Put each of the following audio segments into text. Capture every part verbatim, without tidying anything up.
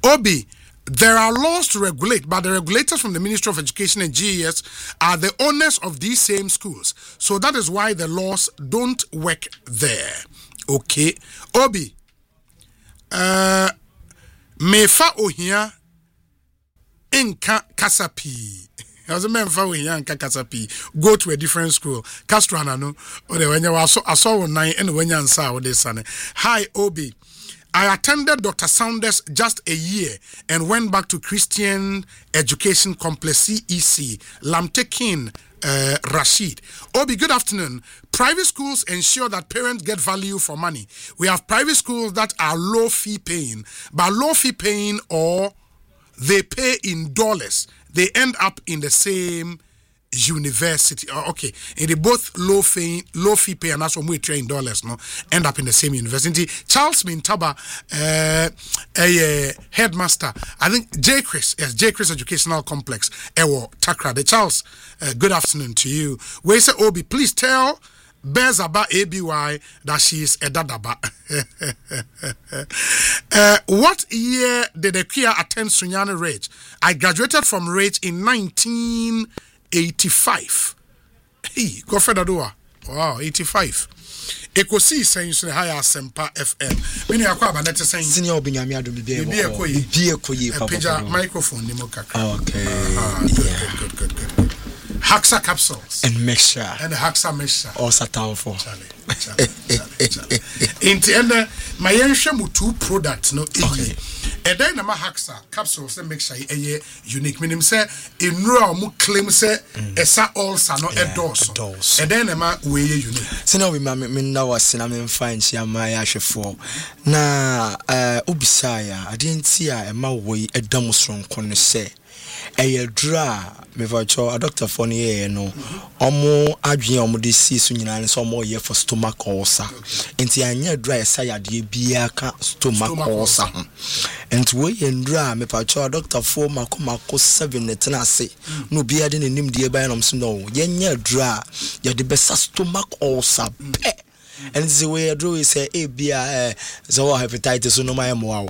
Obi, there are laws to regulate, but the regulators from the Ministry of Education and G E S are the owners of these same schools. So that is why the laws don't work there. Okay. Obi, uh, mefa ohia inka kasapi. I was a man for Yanka Kasapi. Go to a different school. Castranano, or the when you I saw one night and when you saw this son. Hi, Obi. I attended Doctor Saunders just a year and went back to Christian Education Complex C E C, Lamtekin, uh, Rashid. Obi, good afternoon. Private schools ensure that parents get value for money. We have private schools that are low fee paying, but low fee paying or they pay in dollars. They end up in the same university. Oh, okay, and they both low fee, low fee pay, and that's when we train dollars. No, end up in the same university. Charles Mintaba, uh, a uh, headmaster. I think J. Chris, yes, J. Chris Educational Complex, Ewo Takra. The Charles, uh, good afternoon to you. We say Obi, please tell Bezaba A B Y that she is a dadaba. uh, what year did Ekia attend Sunyani Rage? I graduated from Rage in nineteen eighty-five. Hey, go for the door. Wow, eighty-five. Ekosi saying so higher Sempa F M. Many are quite better saying senior Binyamia do be able to be a microphone. Okay. Good, good, good, good, good. Haxa capsules and mixture and the Haxa mixture. Also, town for Charlie. In the end, my young two products, no. Okay. And then my Haxa capsules and mixture a unique. Meaning, say in raw mu claim say esa also no a dose. And then my way unique. So now we me now was cinnamon fine. She am my ash for na uh Ubisaya. I didn't see a ma way a dumb strong corner say. A dra me vacho a doctor for ne no omo adwen omo de si so nyina ne so omo ye for stomach ulcer enti anya dra esa yade bia ka stomach ulcer enti we ye dra me vacho a doctor for makomako seven ne tena ase no bia de nim de ban no so no ye nya dra ye de besa stomach ulcer pe and the way I draw is a bia eh so hepatitis no my mo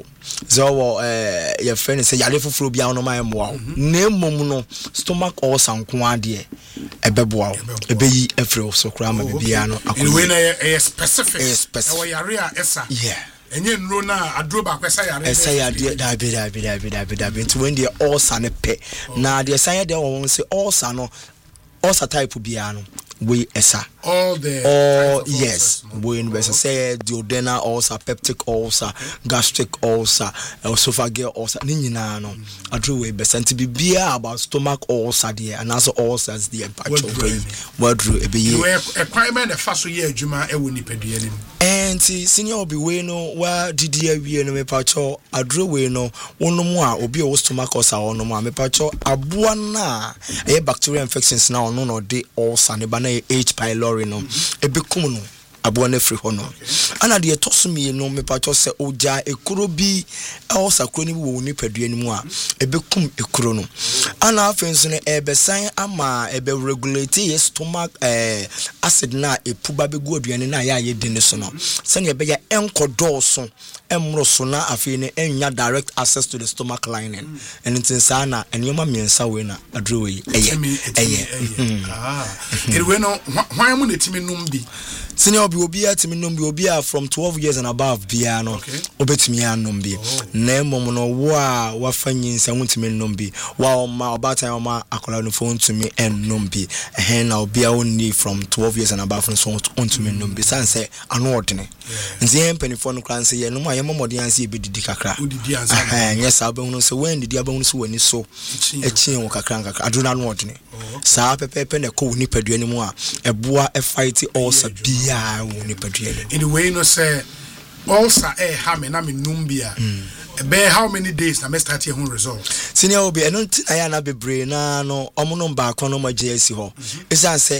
so eh your friend say yale fufuro bia no my mo na mum no stomach ulcer nko ade ebeboa ebeyi efre so kra ma bia no akwe na e specific e we yare a esa yeah enye nro na adro ba kwesa yare esa yare da bi da bi da bi da bi da bi when the ulcer ne pe na the say dey won say ulcer no ulcer type bia no we esa all the all yes we invest say duodenal ulcer, peptic ulcer, gastric ulcer, esophageal ulcer ni nyina no adro we besant bi bia about stomach ulcer there and also ulcers there patcho brain wadro ebe ye e kwan me na fa so ye adwuma e wo nipadua nim and senior obi we no wa didi awie no me patcho adro we no wonom a obi o stomach ulcer wonom a me patcho aboa na e bacterial infections na ono no de ulcer ne ba na H pylori no ebekum no abo na free ho no ana de etosumi no me patcho se oja ekuro bi ulcer kro ni wo nipadua ni mu a ebekum ekuro no ana afenso no ebesan ama ebe regulate your stomach eh acid na epuba begu aduane na ya ye de so no se ne ebe ya enkodo so emro so na afi ne enya direct access to the stomach lining and it's insana enyoma miensa we na adro we eye eye ah it we no hwan mu netimi num bi senior obi obi atimi num bi obi a from twelve years and above bia no obetimi anum bi na mom no wo a wafanyi nsa wuntimi num bi wa ma obatan ma akola no phone to me and num bi eh na obi a woni from twelve years and above so wuntimi num bi san say anu ordine nti em penifo no kran say ye no ma ye momodi anse e bedidi kakra udidi anse eh yes abahunu so when didi abahunu so wani so echi en kakra kakra aduna anu ordine sa pepepe na ko ni padua ni mu a eboa e fight ulcer bia woni padua ni in the way no say ulcer eh ha me na me numbia be how many days na me start here hun result senior obi eno aya na bebre na no omo no ba kon no ma J S ho isan say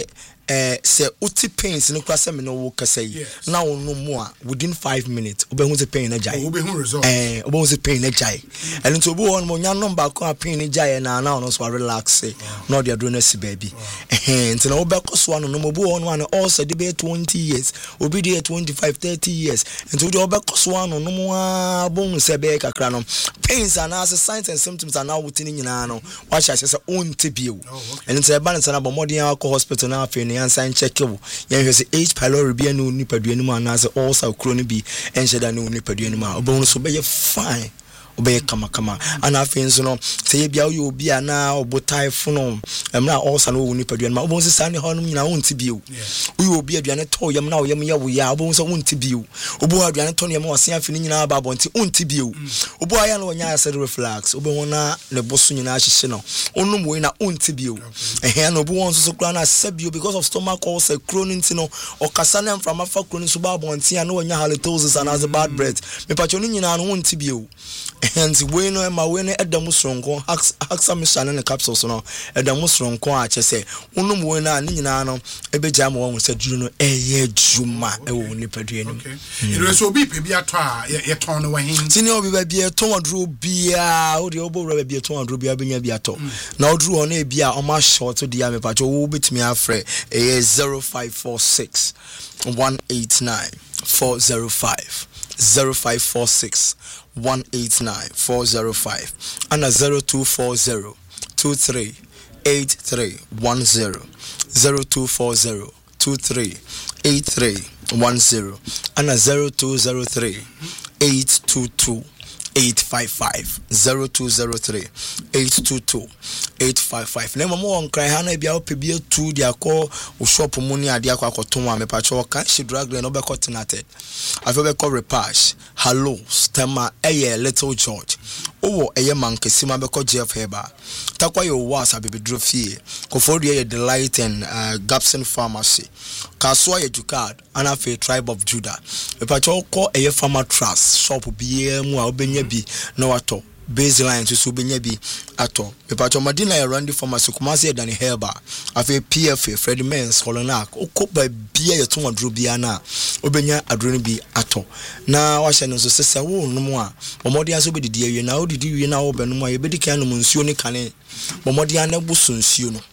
eh say uti pains no kwase me no wo kasa yi na wo no mu a within five minutes obehu se pain na jai obehu result eh obehu se pain na jai elo nti obi won mo nya number ko a pain na jai na na no so relax no de adro na si baby eh nti na obekoso ano no mo obi won an also de be twenty years obi de twenty-five thirty years nti obi obekoso ano no mo a bon se be kakra no pains and as signs and symptoms are now within nyina no wa sha se onti bio elo nti e ba nsa na bo modern alcohol hospital na afi ni ansan check you yen hwe se H pylori bia no nipadua mu anase also kro no bi enhyeda no nipadua mu a obon so be fine obey kama kama ana afi nso no se ye bia wo obi ana obotai fono emna also no wo nipadua mu obon se sane ho no nyina wonti bio wo obi aduane to yam na wo yam ye wo ya obon so wonti bio obo aduane to no yam wo se afi ni nyina ba bonti wonti bio obo aya no nya acid reflux obo na ne boso nyina ahyehye no onum we na wonti bio eh na obo won so so kra na sabio because of stomach ulcer chronic no okasa na from afa chronic so ba bonti ana wonya halitosis and as a bad breath me pacho ni nyina no wonti bio and we no ma we no edam sronko haksa mission ne capsules no edam sronko a chese unum we na ni nyina no ebeja ma won se duru no eye juma e wo ni padua ni okay ire so bi pe bi ato a ye ton no wahin tini obi ba bi eton aduro bia o de obo ro ba bi eton aduro bia benya bi ato na oduro ho na e bia o ma short to dia me pa cho wo betimi afre e zero five four six one eight nine four zero five zero five four six one eight nine four zero five and a zero two four zero two three eight three one zero zero two four zero two three eight three one zero and a zero two zero three eight two two eight five five zero two zero three eight two two eight five five. Name mo on cry hana bia opebie two dia ko wo shop mu ni ade akwa koton a me pa cho kan she drag no be coordinated afi be call repash hello stema eye little George owo eye man kesima be call Jeff Heba takwa yo was abedro fie ko for the delight and uh, Gapson pharmacy kaso ye Jukad and afi tribe of Judah me pa cho ko eye farmer trust shop bia mu a obenya bi no ato baseline so benya bi ato me pacho madina ya Randy pharmacy kumase dan herba afi P F A Fred Mens Holonak okoba bia ye to wadro bia na obenya adro bi ato na wa hye no so sese wo no mu a omodi aso be didi awie na odidi wie na wo be no mu a ye be dikan no nsuo ni kane omodi an bu nsuo no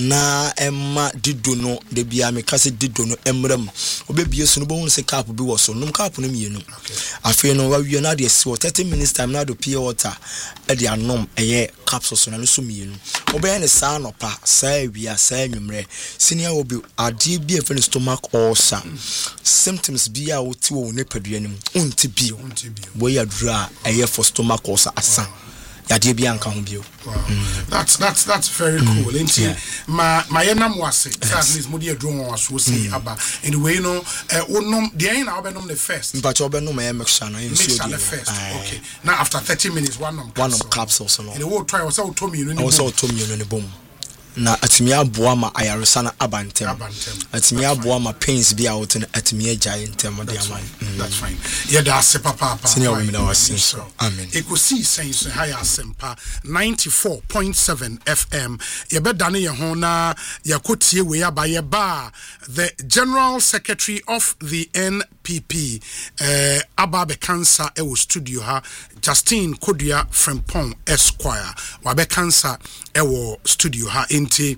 na emma dido no de bia me kase dido no emram obebie so no bo hun se cap bi wo so num cap no mienu afi no wa wie na de si thirty minutes time na do pure water e de anom eye capsules na no so mienu obe ne sa no pa sa awia sa nwumre senior obi ade bi e fe stomach ulcer symptoms bi a woti wo ne paduanim unti bi wo ya dura eye for stomach ulcer asa yade bi anka ho bio. That's that's that's very mm. cool. Ain't yeah. Ma my enam was it. At least modi adron was so say aba. In the way you know, eh onom the ain na obenom the first. But obenom e mixture no mixture the first. Okay. Now after thirty minutes one of one of capsules no. In the whole try was how to me no. Also to me no bom. Na atimi aboa ma ayaresa na abantem atimi aboa ma pains bi out na atimi agyae ntem de aman that's fine yeah da se papa papa senior women our sin amen ekosi sense high asempa ninety-four point seven F M ye be dane ye ho na yakotie we abaye ba the general secretary of the N P P eh ababe cancer e wo studio ha Justine Kodua Frempong Esquire wabe cancer e wo studio ha nti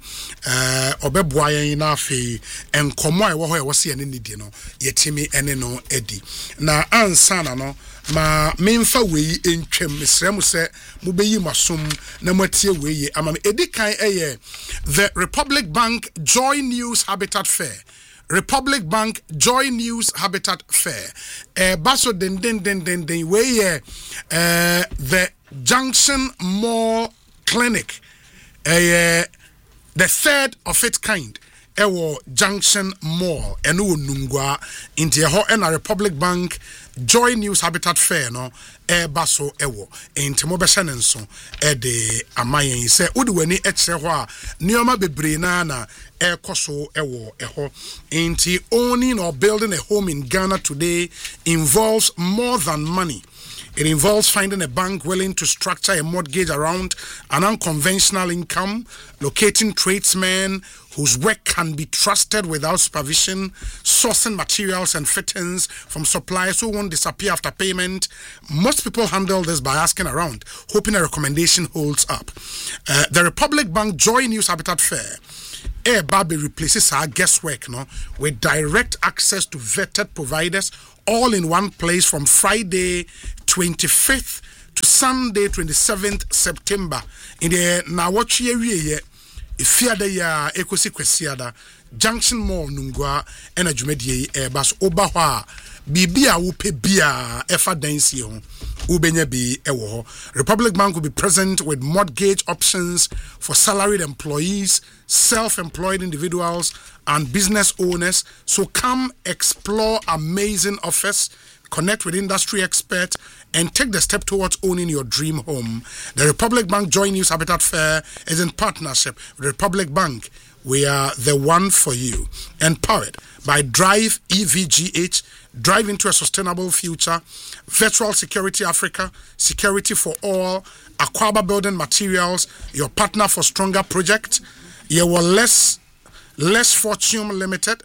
eh obeboa yen na afi enkomo e wo ho e wo se ene nidi no yetimi ene no edi na ansa na no ma memfa wei entwem mesrem se mubeyi masom na matie wei ama edikan eye the Republic Bank Joy News Habitat Fair Republic Bank Joy News Habitat Fair. Eh, baso den den den den den we eh the Junction Mall Clinic. Eh, the third of its kind. Ewo Junction Mall. Enu nungwa inti ho ena Republic Bank Joy News Habitat Fair no e baso ewo enti mo behye ne nso e de amayen se udi wani ekyere ho a nioma bebre na na e koso ewo eho enti owning or building a home in Ghana today involves more than money. It involves finding a bank willing to structure a mortgage around an unconventional income, locating tradesmen whose work can be trusted without supervision, sourcing materials and fittings from suppliers who won't disappear after payment. Most people handle this by asking around, hoping a recommendation holds up. Uh, the Republic Bank Joy News Habitat Fair Air Baby replaces our guesswork no, with direct access to vetted providers all in one place from Friday twenty-fifth to Sunday twenty-seventh September in the Nawachi area. Ifiada ya ekosi kwesiada Junction Mall Nungwa ena jumedie Airbus Obawa bibia wupe bia efa dansi ho ubenya bi ewo. Republic Bank will be present with mortgage options for salaried employees, self-employed individuals and business owners. So come explore amazing offers, connect with industry experts, and take the step towards owning your dream home. The Republic Bank Joy News Habitat Fair is in partnership with Republic Bank. We are the one for you. Empowered by Drive E V G H, Drive into a Sustainable Future, Virtual Security Africa, Security for All, Aquaba Building Materials, your partner for stronger project. You were less, less Fortune Limited.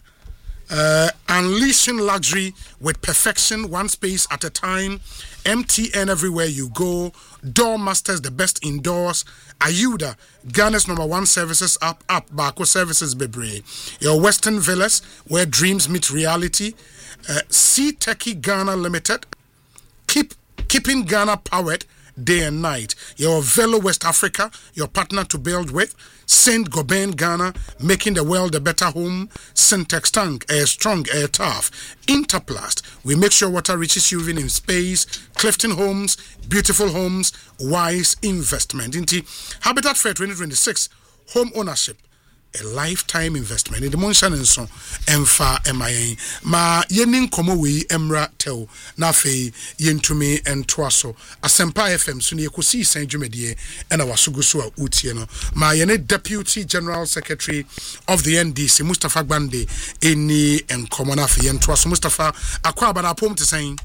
Uh, unleashing luxury with perfection, one space at a time. M T N everywhere you go. Door Masters, the best indoors. Ayuda, Ghana's number one services up, up, Barco Services Bebre. Your Western Villas, where dreams meet reality. Uh, Sea Techie Ghana Limited. Keep keeping Ghana powered day and night. Your Velo West Africa, your partner to build with. Saint Gobain Ghana, making the world a better home. Syntex Tank, air strong, air tough. Interplast, we make sure water reaches you even in space. Clifton Homes, beautiful homes, wise investment. Into Habitat Fair twenty twenty-six, home ownership, a lifetime investment. In the Monshan and so, Emfa M I A. Ma yenin komo we emra tel na fe yentumi entwaso. Asempa F M suni ekosi Saint Jumedie and our sugusu a utieno. Ma yene Deputy General Secretary of the N D C Mustafa Gbande eni enkomo na fe yentwaso. Mustafa akwa bana pom te saying.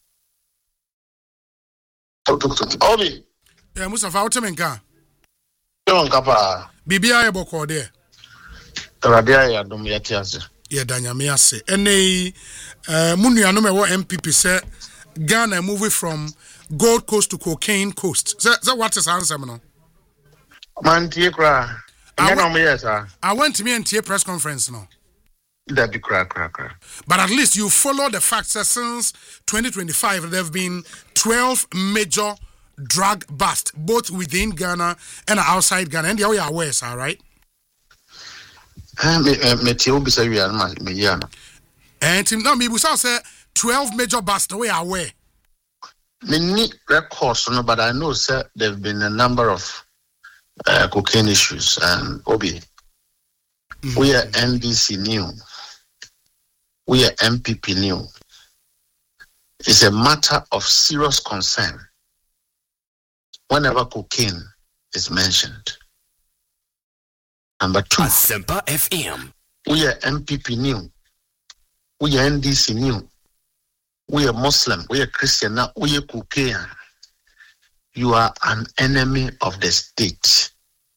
Obi. Yeah, Mustafa otemenka. Temenka pa. Bibia eboko there. Radia ya dum yetiase. Ye danyame ase. Ene uh munuano me wo M P P say Ghana moving from Gold Coast to Cocaine Coast. Is that what is answer no? Man tie kra. Nya me yes I went to me and tie press conference no. That be kra kra kra. But at least you follow the facts that since twenty twenty-five there have been twelve major drug busts both within Ghana and outside Ghana. And you are aware, sir, right? Me me tie obi say we are me ya no. And now me we say twelve major busts we are aware. Me need records no, but I know sir there've been a number of uh, cocaine issues and Obi. Mm-hmm. We are N D C new. We are M P P new. It's a matter of serious concern whenever cocaine is mentioned. Number two, Asempa F M. We are M P P new. We are N D C new. We are Muslim. We are Christian. Now we are cocaine. You are an enemy of the state.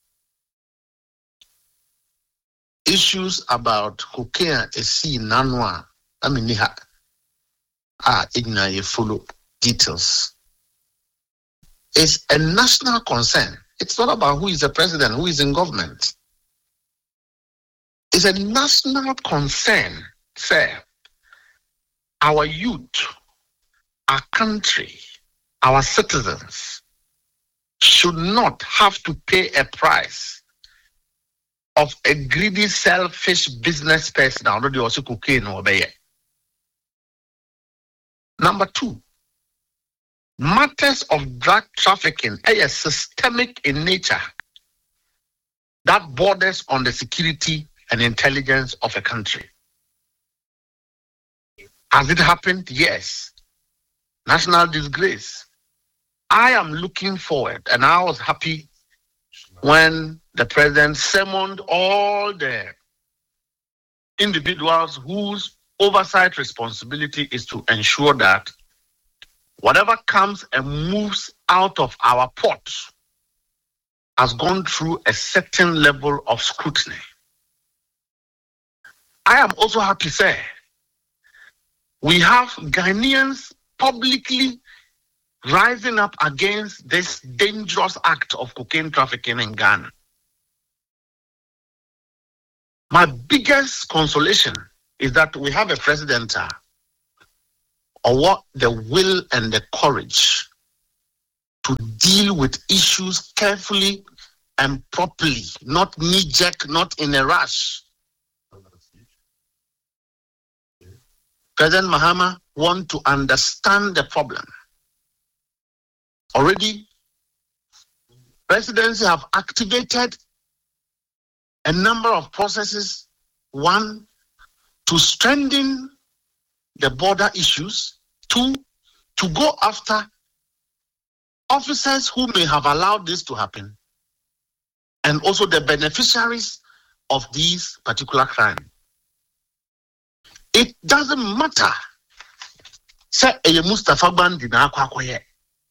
Issues about cocaine is seen nanwa. I mean, ah, igna you follow details. It's a national concern. It's not about who is the president, who is in government. It's a national concern. Fair. Our youth, our country, our citizens should not have to pay a price of a greedy, selfish business person. Already also cocaine over here. Number two, matters of drug trafficking are systemic in nature that borders on the security and intelligence of a country. Has it happened? Yes. National disgrace. I am looking forward, and I was happy when the president summoned all the individuals whose oversight responsibility is to ensure that whatever comes and moves out of our ports has gone through a certain level of scrutiny. I am also happy to say we have Ghanaians publicly rising up against this dangerous act of cocaine trafficking in Ghana. My biggest consolation is that we have a president uh, or what the will and the courage to deal with issues carefully and properly, not knee-jerk, not in a rush. President Mahama wants to understand the problem. Already, presidency have activated a number of processes. One, to strengthen the border issues. Two, to go after officers who may have allowed this to happen, and also the beneficiaries of these particular crimes. It doesn't matter. Say a Mustafa Bandi na akwakoye.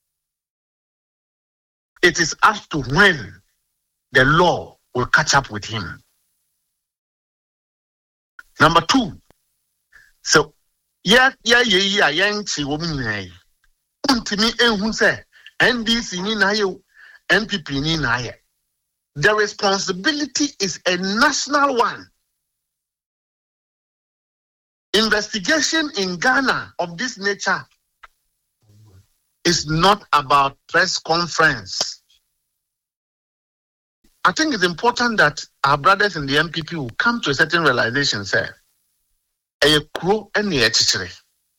It is up to when the law will catch up with him. Number two, so yeah, yeah, yeah, yeah, yeah, she woman nay. Untimi ehun say N D C ni na ye, N P P ni na ye. The responsibility is a national one. Investigation in Ghana of this nature is not about press conference. I think it's important that our brothers in the M P P will come to a certain realization, say, a crew and the etchere.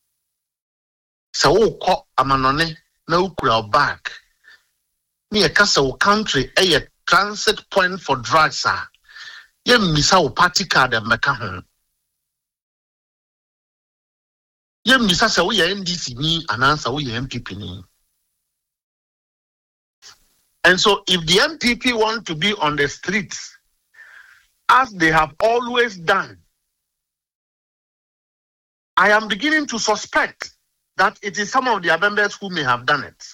So, ko amanone na ukura back. Ni a castle country a transit point for drugs. Ye misa party card and meka. Ye misa se wo ye N D C ni anansa wo ye M P P ni. And so if the M P P want to be on the streets, as they have always done, I am beginning to suspect that it is some of their members who may have done it.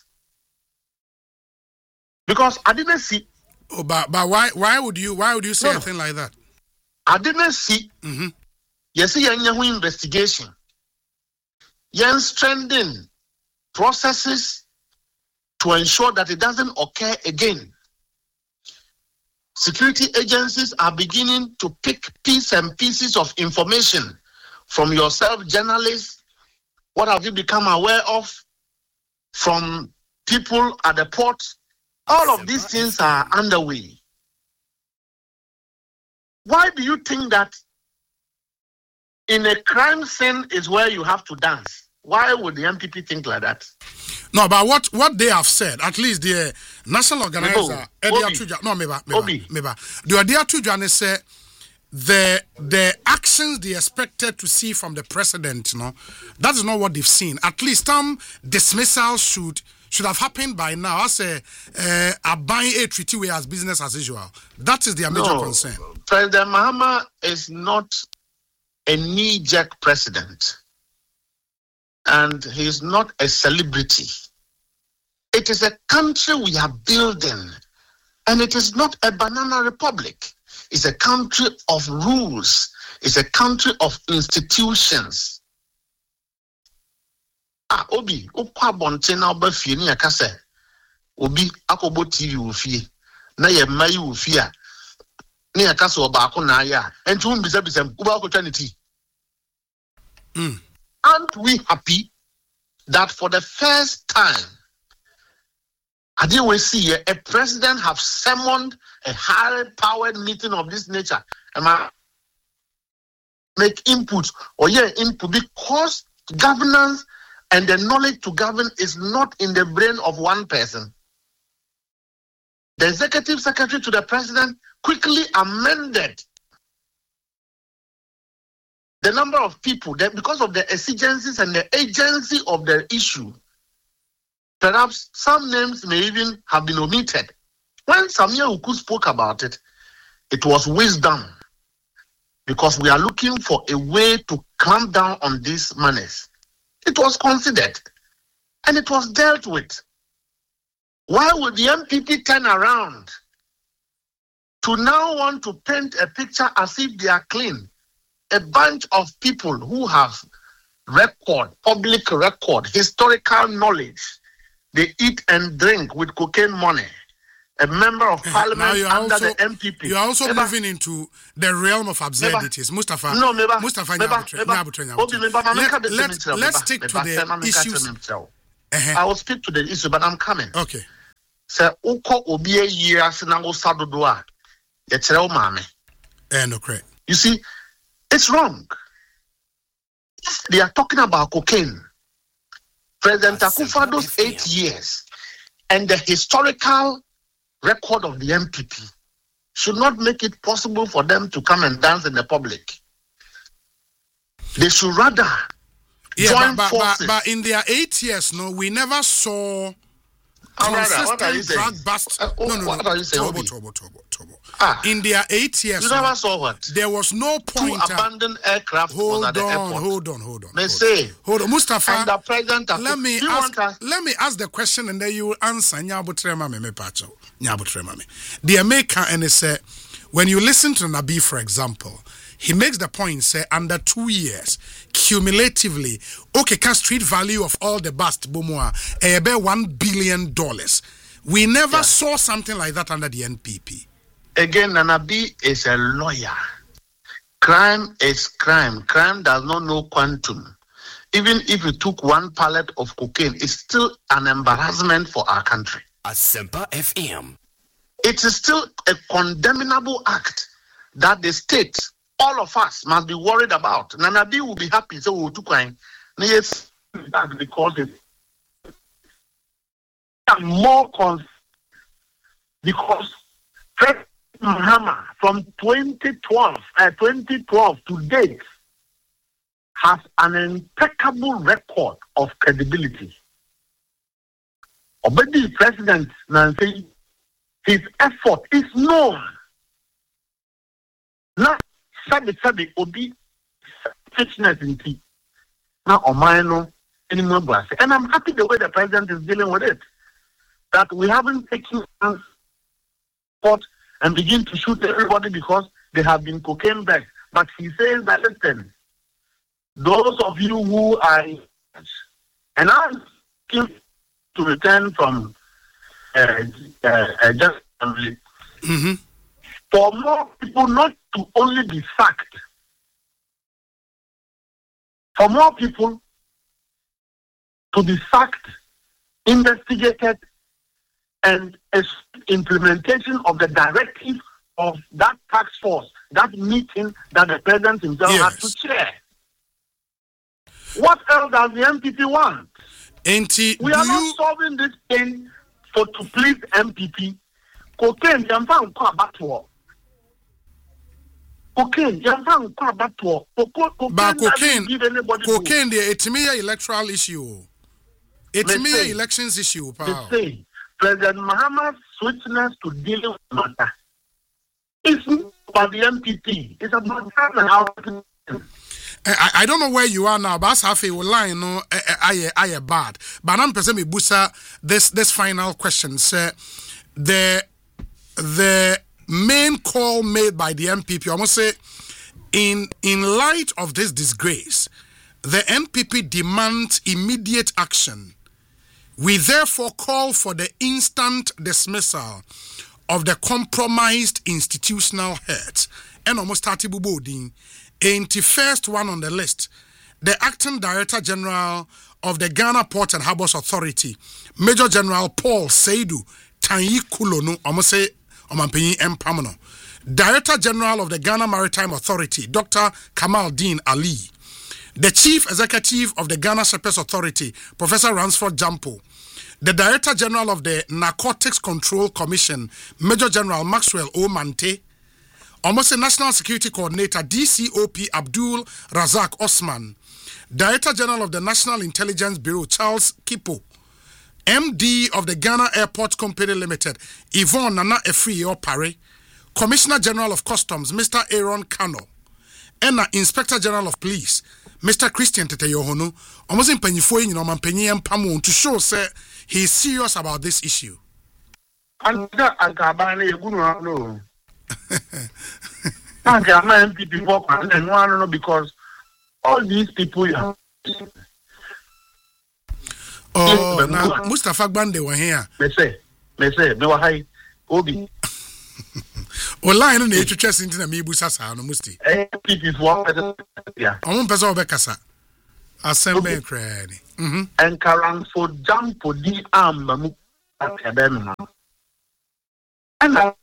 Because I didn't see. Oh, but but why why would you why would you say no, a thing like that? I didn't see. Mm-hmm. You see, any investigation, you strengthening processes to ensure that it doesn't occur again. Security agencies are beginning to pick pieces and pieces of information from yourself, journalists. What have you become aware of from people at the port? All of these things are underway. Why do you think that in a crime scene is where you have to dance? Why would the M P P think like that? No, but what, what they have said, at least the national organizer, Edia no, maybe, maybe, maybe, the Edia Tujan say the the actions they expected to see from the president, you know, that is not what they've seen. At least some dismissal should should have happened by now. I say, uh, a buying a treaty way as business as usual. That is their major no, concern. President Mahama is not a knee-jerk president, and he is not a celebrity. It is a country we are building, and it is not a banana republic. It's a country of rules. It's a country of institutions. Ah, Obi, ukwa bonte na oba fie ni akase. Obi akobo T V ofie. Na ye mai ofie a. Ni akase oba ako na ya. Enti um bisa bisa uba akotwa ne ti. Mm. Aren't we happy that for the first time, I did we see a president have summoned a high-powered meeting of this nature and I make input or yeah input because governance and the knowledge to govern is not in the brain of one person. The executive secretary to the president quickly amended the number of people that because of the exigencies and the agency of the issue. Perhaps some names may even have been omitted. When Samia Uku spoke about it, it was wisdom because we are looking for a way to clamp down on these manners. It was considered and it was dealt with. Why would the M P P turn around to now want to paint a picture as if they are clean? a bunch of people who have record, public record, historical knowledge. They eat and drink with cocaine money. A member of parliament under also, the M P P. You're also Meba, moving into the realm of absurdities. Meba, Mustafa. No, Meba, Mustafa. Meba, Meba, Meba, Let, let, let's stick to the issues. Uh-huh. I will speak to the issue, but I'm coming. Okay. Sir, Uko Obi a year Sinango Sadodoa. Yetero Mame. Eh, no, correct. You see, it's wrong. They are talking about cocaine. President Akufo-Addo's eight years and the historical record of the M P P should not make it possible for them to come and dance in the public. They should rather yeah, join but, but, forces. But, but in their eight years, no, we never saw consistent drug bust. Uh, oh, no, no, no. What are you saying? Tobo, Tobo, Tobo, Tobo. Ah, in their eight years, you never no, saw what? There was no point. Two abandoned aircraft hold at the on, airport. hold on, hold on. They hold say, on. hold on, Mustafa. And the president. Let me you ask. Want let me ask the question, and then you will answer. Nyabutrema me me pacho. Nyabutrema me. The American and say, when you listen to Nabi, for example, he makes the point, say, under two years, cumulatively, okay, can street value of all the bust, Bomoa, about one billion dollars. We never yeah. saw something like that under the N P P. Again, Nanabi is a lawyer. Crime is crime. Crime does not know quantum. Even if you took one pallet of cocaine, it's still an embarrassment for our country. Asempa F M. It is still a condemnable act that the state, all of us, must be worried about. Nanabi will be happy, so we'll do crime. Yes, because it's more concerned because President Mahama from twenty twelve, uh, twenty twelve to date has an impeccable record of credibility. Obedi President Nancy, his effort is known. Now, sabi sabi obi fitness in tea. Now, Omaino anymore brass, and I'm happy the way the president is dealing with it. That we haven't taken spot and begin to shoot everybody because they have been cocaine bags. But he says that, listen, those of you who are, and I'm to return from uh, uh, uh, just mm-hmm. for more people not to only be sacked, for more people to be sacked, investigated, and a implementation of the directive of that task force, that meeting that the president himself yes. had to chair. What else does the M P P want? Auntie, we are you... not solving this thing for to please M P P. Cocaine, you found quite bad to Cocaine, you found quite bad to Cocaine, but cocaine, give anybody cocaine, the it's me a electoral issue. It's me a elections issue, pal. Say, President Mahama's swiftness to deal with the matter. It's not about the M P P. It's about how. I, I don't know where you are now, but as half a line, no, I I bad. But I'm present with Busa. This this final question, sir. The the main call made by the M P P, I must say, in in light of this disgrace, the N P P demands immediate action. We therefore call for the instant dismissal of the compromised institutional heads. And almost started boarding. And the first one on the list, the acting Director General of the Ghana Port and Harbours Authority, Major General Paul Seidu Tanyi Kulono, almost say Omampenyi Mpamono, Director General of the Ghana Maritime Authority, Doctor Kamal Din Ali, the Chief Executive of the Ghana Shepherds Authority, Professor Ransford Jampo, the Director General of the Narcotics Control Commission, Major General Maxwell Omante, almost a National Security Coordinator, D C O P Abdul Razak Osman, Director General of the National Intelligence Bureau, Charles Kipo, M D of the Ghana Airport Company Limited, Yvonne Nana Efriyo Pare, Commissioner General of Customs, Mister Aaron Kano, and Inspector General of Police, Mister Christian Tete Yohono, almost in Pennyfoy, you know, Mampenyi Mpamono, to show, sir, he is serious about this issue. I'm M P P work and I don't know because all these people. Oh, now Mustafa Bande were here. Me say, me say, me were high. Obi. Online on the H S into the Mibusa Sano Musti. M P P work. Yeah. I won't pass over Kasa. Assembly cranny. Mhm. And Karan for jump for the arm. And I.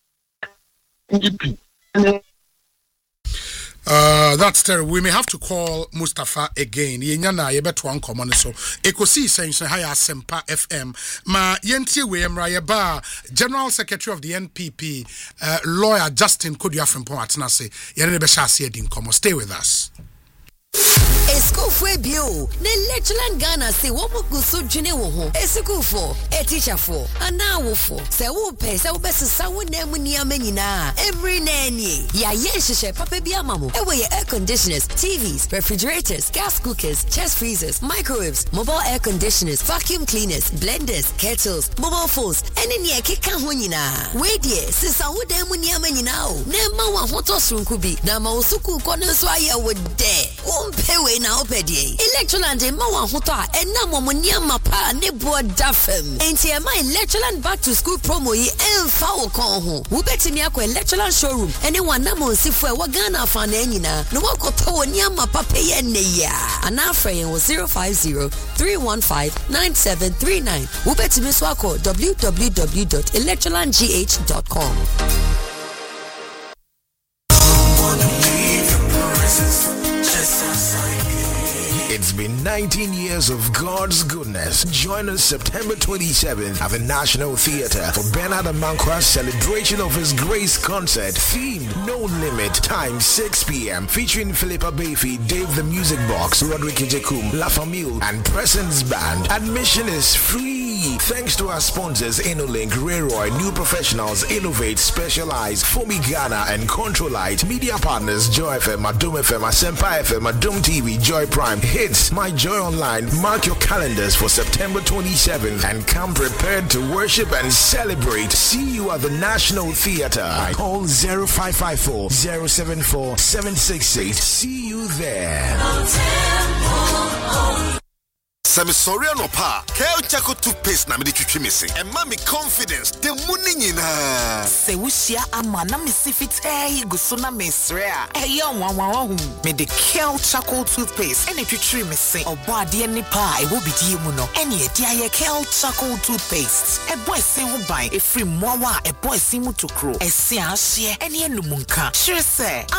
Uh, that's terrible. We may have to call Mustafa again. Yenyana yebeto ankomo so. Ekosi sense high Asempa F M. Ma yenti we emra ba General Secretary of the N P P, uh, lawyer Justin Kodua Frimpong atena se. Yene be sha se din komo. Stay with us. Escofwe bio. Ne Lectureland Ghana say wo mogu so dwene wo ho. Escofo, e teacher for, ana wo for. Se wo pe, se wo besesa wo na mu niam nyina. Every nanny. Ya ye hihye papa bi amamo. E we air conditioners, T Vs, refrigerators, gas cookers, chest freezers, microwaves, mobile air conditioners, vacuum cleaners, blenders, kettles, mobile phones. Ene ne ekeka ho nyina. We die, sesa wo da mu niam nyina o. Na ma wa hoto sronku bi. Na ma osuku ko no so aye wo de. Pewe na opedie Electroland e ma wa hoto a ena mo niam pa ne bo dafem enti e ma Electroland back to school promo yi emfa wo kon ho wo betimi akọ Electroland showroom ene wana mo sifo e wa Ghana fa na anyina no wakoto wo niam pa peye ne ya ana afren wo zero five zero three one five nine seven three nine wo betimi so akọ w w w dot electroland g h dot com. It's been nineteen years of God's goodness. Join us September twenty-seventh at the National Theatre for Bernard Amankwa's celebration of His Grace concert. Theme, No Limit. Time, six p.m. Featuring Philippa Bayfi, Dave the Music Box, Roderick Ejekum, La Famille, and Presence Band. Admission is free. Thanks to our sponsors, InnoLink, Rayroy, New Professionals, Innovate, Specialize, Fomi Ghana, and Controlite. Media partners, Joy F M, Adum F M, Asempa F M, Adum T V, Joy Prime, Hits, My Joy Online. Mark your calendars for September twenty-seventh and come prepared to worship and celebrate. See you at the National Theatre. Call zero five five four, zero seven four, seven six eight. See you there. Sami sorry no pa. Kel Chaco toothpaste na me twitwi missing. And mommy confidence. The money nyina. Se wushia ama na me sifit eh guso na mesre a. Eh yo wan wan wan. Me the Kel Chaco toothpaste and twitwi missing. Obo ade ni pa e wo bidie mu no. Ene e dia ye Kel Chaco toothpaste. E boy sin ho ban e free mowa e boy sin mu tokro. E se ahye ene enum nka. Sure say